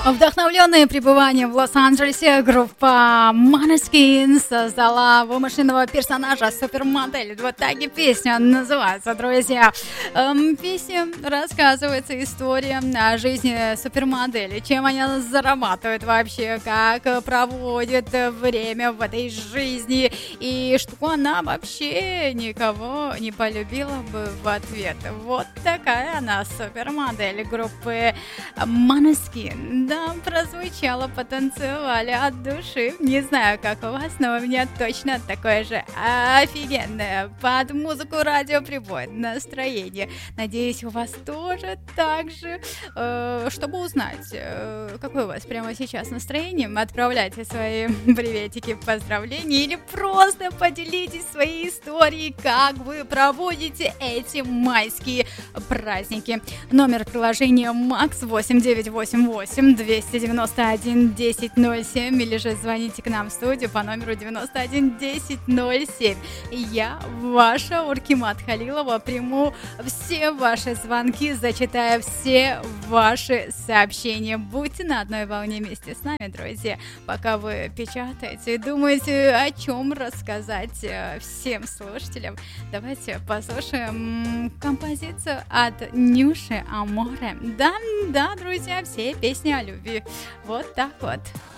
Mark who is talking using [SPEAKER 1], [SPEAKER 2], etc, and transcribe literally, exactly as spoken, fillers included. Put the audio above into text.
[SPEAKER 1] Вдохновленная пребыванием в Лос-Анджелесе, группа Måneskin создала вымышленного персонажа супермодель. Вот так и песня называется, друзья. Эм, песня рассказывается история о жизни супермодели, чем она зарабатывает вообще, как проводит время в этой жизни и что она вообще никого не полюбила бы в ответ. Вот такая она супермодель группы Måneskin. Да, прозвучало, потанцевали от души. Не знаю, как у вас, но у меня точно такое же офигенное под музыку радиоприбой настроение. Надеюсь, у вас тоже так же. Э, чтобы узнать, э, какое у вас прямо сейчас настроение, отправляйте свои приветики, поздравления или просто поделитесь своей историей, как вы проводите эти майские праздники. Номер приложения Макс восемь девять восемь восемь двести девяносто один десять ноль семь или же звоните к нам в студию по номеру девяносто один десять ноль семь. Я, ваша Уркимат Халилова, приму все ваши звонки, зачитаю все ваши сообщения. Будьте на одной волне вместе с нами, друзья. Пока вы печатаете и думаете, о чем рассказать всем слушателям, давайте послушаем композицию от Нюши Аморе. Да, да, друзья, все песни о любви. Вот так вот.